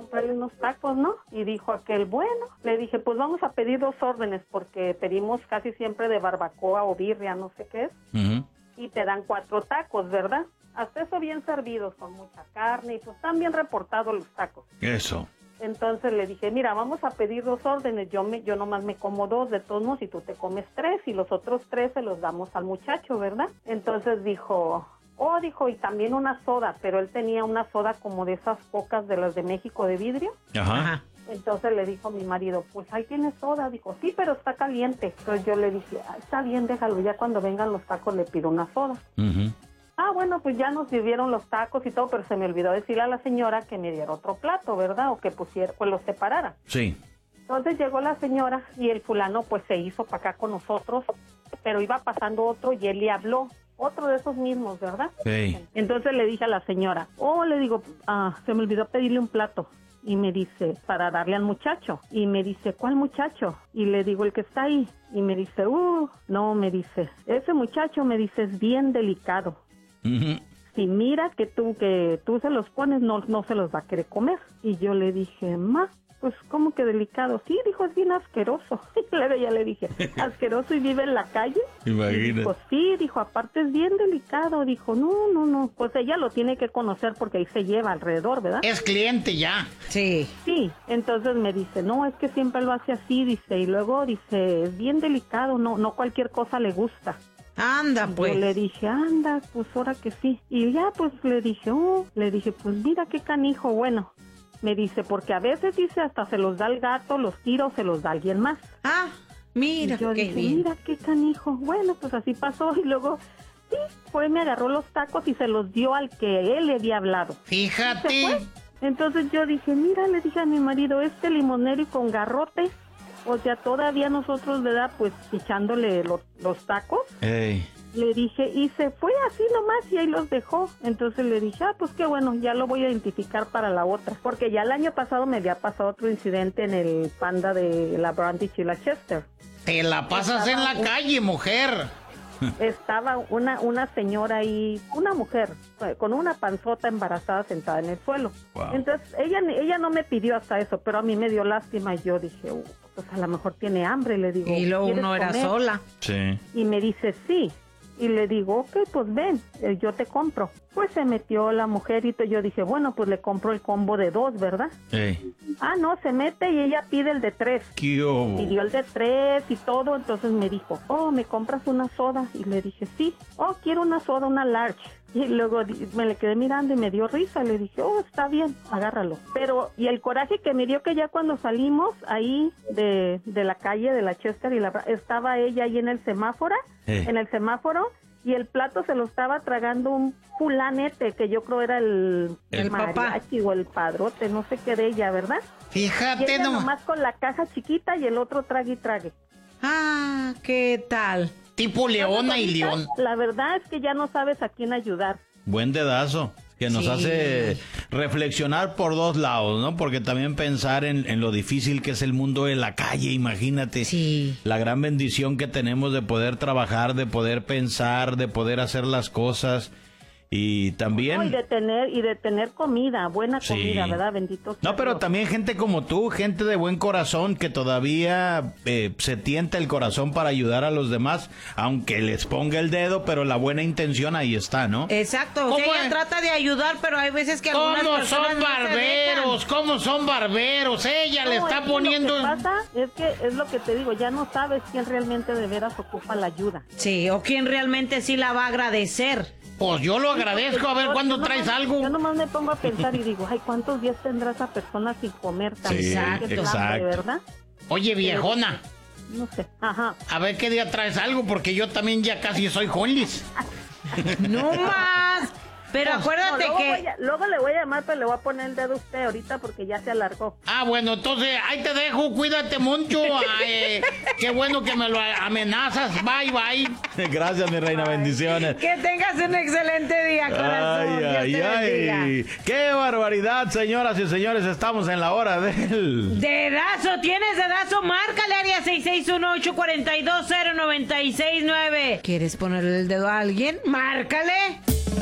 comprarle unos tacos, ¿no? Y dijo aquel, bueno, le dije, pues vamos a pedir 2 órdenes, porque pedimos casi siempre de barbacoa o birria, no sé qué es, y te dan 4 tacos, ¿verdad? Hasta eso bien servidos, con mucha carne, y pues están bien reportados los tacos. Eso. Entonces le dije, mira, vamos a pedir 2 órdenes, yo nomás me como 2, de todos modos, y tú te comes 3, y los otros 3 se los damos al muchacho, ¿verdad? Entonces dijo, y también una soda, pero él tenía una soda como de esas pocas de las de México de vidrio. Ajá. Entonces le dijo mi marido, pues ahí tienes soda. Dijo, sí, pero está caliente. Entonces yo le dije, está bien, déjalo, ya cuando vengan los tacos le pido una soda. Bueno, pues ya nos sirvieron los tacos y todo, pero se me olvidó decirle a la señora que me diera otro plato, ¿verdad? O que pusiera, pues los separara. Sí. Entonces llegó la señora y el fulano pues se hizo para acá con nosotros, pero iba pasando otro y él le habló. Otro de esos mismos, ¿verdad? Sí. Entonces le dije a la señora, le digo, se me olvidó pedirle un plato. Y me dice, para darle al muchacho. Y me dice, ¿cuál muchacho? Y le digo, el que está ahí. Y me dice, no, me dice, ese muchacho, me dice, es bien delicado. Si mira que tú se los pones, no se los va a querer comer. Y yo le dije, pues, ¿cómo que delicado? Sí, dijo, es bien asqueroso. Y luego ya le dije, ¿asqueroso y vive en la calle? Imagínate. Dijo, sí, dijo, aparte es bien delicado. Dijo, no. Pues ella lo tiene que conocer porque ahí se lleva alrededor, ¿verdad? Es cliente ya. Sí. Sí, entonces me dice, no, es que siempre lo hace así, dice. Y luego dice, es bien delicado, no cualquier cosa le gusta. Anda, pues. Yo le dije, pues ahora que sí. Y ya, pues le dije, pues mira qué canijo, bueno. Me dice, porque a veces, dice, hasta se los da el gato, los tira o se los da alguien más. Mira, y yo qué dije, bien. Mira qué canijo. Bueno, pues así pasó y luego, sí, me agarró los tacos y se los dio al que él le había hablado. Fíjate. Entonces yo dije, mira, le dije a mi marido, limonero y con garrote, o sea, todavía nosotros, ¿verdad? Pues echándole los tacos. Ey. Le dije, y se fue así nomás y ahí los dejó. Entonces le dije, pues qué bueno, ya lo voy a identificar para la otra. Porque ya el año pasado me había pasado otro incidente en el Panda de la Brandich y la Chester. Te la pasas en la calle, mujer. Estaba una señora ahí, una mujer, con una panzota embarazada sentada en el suelo. Wow. Entonces ella no me pidió hasta eso, pero a mí me dio lástima y yo dije, pues a lo mejor tiene hambre, le digo. Y luego ¿quieres uno era comer? sola. Sí. Y me dice, sí. Y le digo, pues ven, yo te compro. Pues se metió la mujer y yo dije, bueno, pues le compro el combo de 2, ¿verdad? Ey. No, se mete y ella pide el de 3. ¿Qué hubo? Pidió el de 3 y todo, entonces me dijo, ¿me compras una soda? Y le dije, sí. Quiero una soda, una large. Y luego me le quedé mirando y me dio risa. Le dije, está bien, agárralo. Pero, y el coraje que me dio que ya cuando salimos ahí de la calle de la Chester y estaba ella ahí en el semáforo, y el plato se lo estaba tragando un fulanete, que yo creo era el mariachi o el padrote, no sé qué de ella, ¿verdad? Fíjate, y ella nomás con la caja chiquita y el otro trague y trague. ¿Qué tal? Tipo Leona y León. La verdad es que ya no sabes a quién ayudar. Buen dedazo, que nos hace reflexionar por 2 lados, ¿no? Porque también pensar en lo difícil que es el mundo de la calle, imagínate. Sí. La gran bendición que tenemos de poder trabajar, de poder pensar, de poder hacer las cosas. Y también... y de tener comida, buena comida, ¿verdad? Bendito sea No, pero Dios. también gente como tú, gente de buen corazón, que todavía se tienta el corazón para ayudar a los demás, aunque les ponga el dedo, pero la buena intención ahí está, ¿no? Exacto, ella trata de ayudar, pero hay veces que algunas ¿Cómo personas son no se barberos? dejan. ¿Cómo son barberos? Ella le está es que poniendo... Lo que pasa es que es lo que te digo, ya no sabes quién realmente de veras ocupa la ayuda. Sí, o quién realmente sí la va a agradecer. Pues yo lo agradezco, a ver cuándo traes algo. Yo nomás me pongo a pensar y digo, ¿cuántos días tendrá esa persona sin comer también? Sí, exacto. ¿Verdad? Oye, viejona, No sé, ajá. a ver qué día traes algo, porque yo también ya casi soy homeless. No más. Pero acuérdate Luego le voy a llamar, pero le voy a poner el dedo a usted ahorita porque ya se alargó. Bueno, entonces ahí te dejo, cuídate mucho. Qué bueno que me lo amenazas. Bye, bye. Gracias, mi reina, bendiciones. que tengas un excelente día, corazón. Ay. ¡Qué barbaridad, señoras y señores! Estamos en la hora del... Dedazo, ¿tienes dedazo? Márcale área 661-842-0969. ¿Quieres ponerle el dedo a alguien? Márcale.